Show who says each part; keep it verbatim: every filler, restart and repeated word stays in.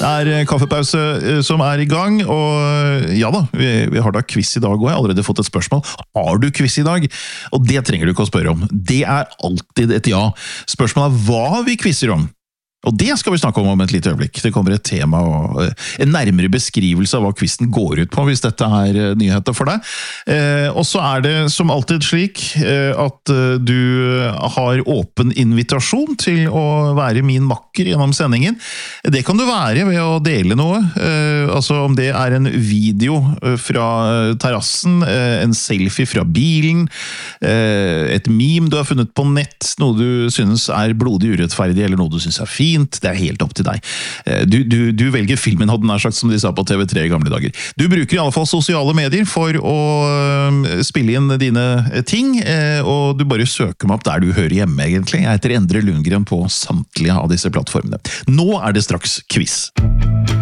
Speaker 1: Det er kaffepause som er i gang, og ja da, vi, vi har da quiz i dag, og jeg har allerede fått et spørsmål. Har du quiz i dag? Og det trenger du ikke å spørre om. Det er alltid et ja. Spørsmålet er hva vi quizzer om. Og det skal vi snakke om om et lite øyeblikk. Det kommer et tema og en nærmere beskrivelse av hva quizen går ut på, hvis dette er nyheter for deg. Eh, og så er det som alltid slik eh, at du har åpen invitasjon til å være min makker gjennom sendingen. Det kan du være ved å dele noe. Eh, altså om det er en video fra terrassen, eh, en selfie fra bilen, eh, et meme du har funnet på nett, noe du synes er blodig urettferdig, eller noe du synes er fint. Det er helt opp til deg. Du, du, du velger filmen, hadde nær sagt, som de sa på T V tre i gamle dager. Du bruker i alle fall sosiale medier for å spille inn dine ting, og du bare søker meg opp der du hører hjemme, egentlig. Jeg heter Endre Lundgren på samtlige av disse plattformene. Nå er det straks quiz.